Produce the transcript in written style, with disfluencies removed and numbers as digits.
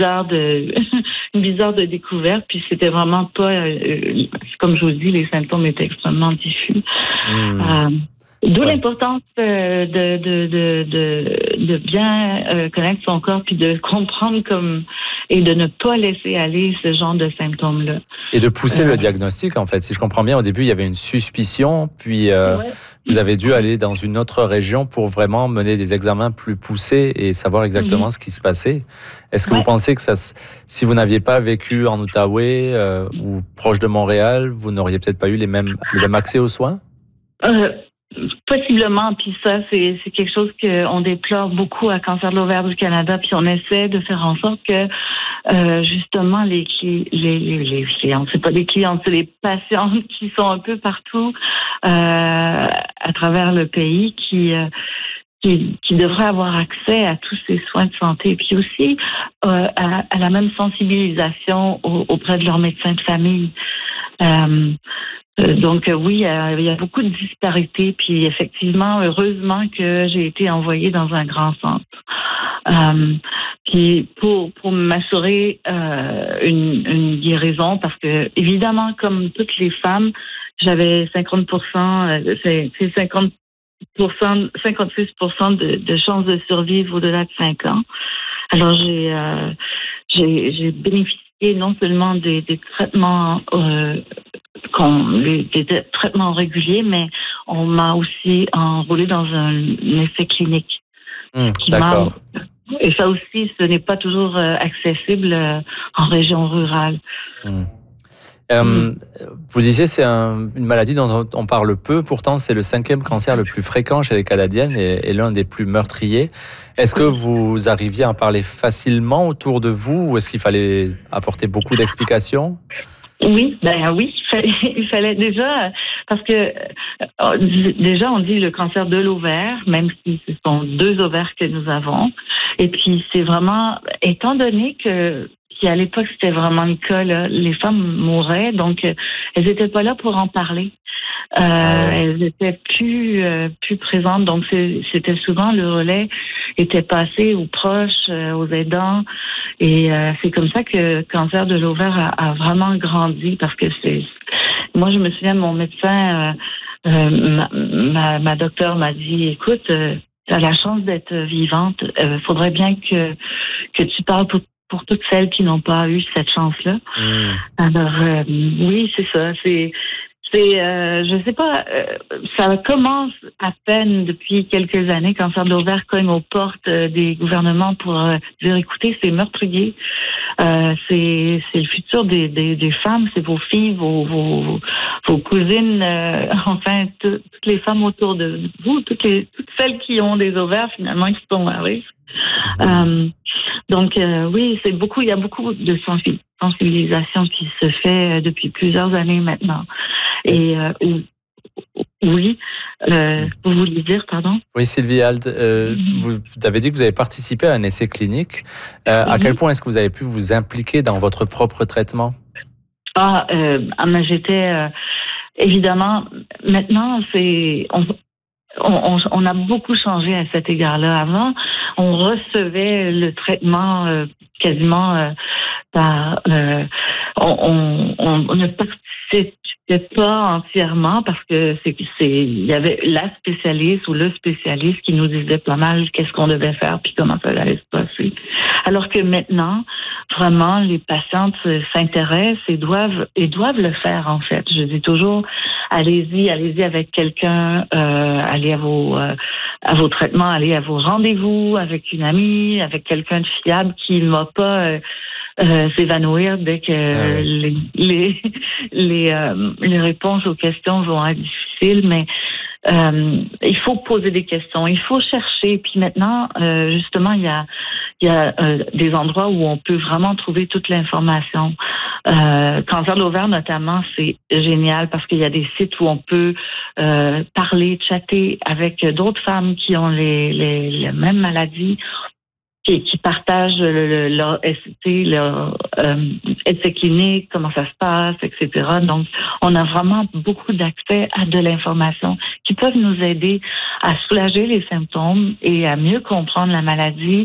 bizarre de une bizarre de découverte. Puis c'était vraiment pas, comme je vous dis, les symptômes étaient extrêmement diffus. D'où l'importance de bien connaître son corps puis de comprendre et de ne pas laisser aller ce genre de symptômes-là. Et de pousser le diagnostic, en fait. Si je comprends bien, au début, il y avait une suspicion, puis vous avez dû aller dans une autre région pour vraiment mener des examens plus poussés et savoir exactement ce qui se passait. Est-ce que vous pensez que si vous n'aviez pas vécu en Outaouais ou proche de Montréal, vous n'auriez peut-être pas eu le même accès aux soins? Possiblement, puis ça, c'est quelque chose qu'on déplore beaucoup à Cancer de l'ovaire du Canada, puis on essaie de faire en sorte que justement les clients, c'est pas des clients, c'est les patientes qui sont un peu partout à travers le pays qui devraient avoir accès à tous ces soins de santé, puis aussi à la même sensibilisation auprès de leur médecin de famille. Donc oui, il y a beaucoup de disparités, puis effectivement, heureusement que j'ai été envoyée dans un grand centre. Puis pour m'assurer une guérison, parce que évidemment, comme toutes les femmes, j'avais 50%, c'est 50%, 56% de chances de survivre au-delà de 5 ans. Alors j'ai bénéficié non seulement des traitements des traitements réguliers, mais on m'a aussi enrôlé dans un essai clinique. D'accord. Et ça aussi, ce n'est pas toujours accessible en région rurale. Vous disiez c'est une maladie dont on parle peu, pourtant c'est le 5e cancer le plus fréquent chez les Canadiennes et l'un des plus meurtriers. Est-ce que vous arriviez à en parler facilement autour de vous ou est-ce qu'il fallait apporter beaucoup d'explications? Oui, il fallait déjà, parce que déjà on dit le cancer de l'ovaire, même si ce sont 2 ovaires que nous avons. Et puis c'est vraiment, étant donné que à l'époque c'était vraiment le cas, là, les femmes mouraient, donc elles n'étaient pas là pour en parler. Elles étaient plus présentes, donc c'était souvent le relais était passé aux proches, aux aidants, et c'est comme ça que le cancer de l'ovaire a vraiment grandi, parce que moi je me souviens, mon médecin, ma docteure m'a dit, écoute, tu as la chance d'être vivante, faudrait bien que tu parles pour toutes celles qui n'ont pas eu cette chance-là. Alors oui, c'est ça, je sais pas, ça commence à peine depuis quelques années. Cancer de l'ovaire cogne aux portes des gouvernements pour dire, écoutez, c'est meurtrier. C'est le futur des femmes, c'est vos filles, vos cousines, enfin, toutes les femmes autour de vous, toutes celles qui ont des ovaires, finalement, qui sont à risque. Donc, oui, il y a beaucoup de sensibilisation qui se fait depuis plusieurs années maintenant. Et oui, vous vouliez dire, pardon? Oui, Sylvie Hald, vous avez dit que vous avez participé à un essai clinique. À quel point est-ce que vous avez pu vous impliquer dans votre propre traitement? J'étais évidemment, maintenant, on a beaucoup changé à cet égard-là. Avant, on recevait le traitement quasiment par... on ne participait pas entièrement parce que il y avait la spécialiste ou le spécialiste qui nous disait pas mal qu'est-ce qu'on devait faire puis comment ça allait se passer. Alors que maintenant, vraiment, les patientes s'intéressent et doivent le faire, en fait. Je dis toujours, allez-y avec quelqu'un, allez à vos traitements, allez à vos rendez-vous avec une amie, avec quelqu'un de fiable qui ne va pas s'évanouir dès que les réponses aux questions vont être difficiles, mais il faut poser des questions, il faut chercher. Puis maintenant, justement, il y a des endroits où on peut vraiment trouver toute l'information. Cancer de l'ovaire, notamment, c'est génial parce qu'il y a des sites où on peut parler, chatter avec d'autres femmes qui ont les mêmes maladies, qui partagent leur essai clinique, comment ça se passe, etc. Donc, on a vraiment beaucoup d'accès à de l'information qui peuvent nous aider à soulager les symptômes et à mieux comprendre la maladie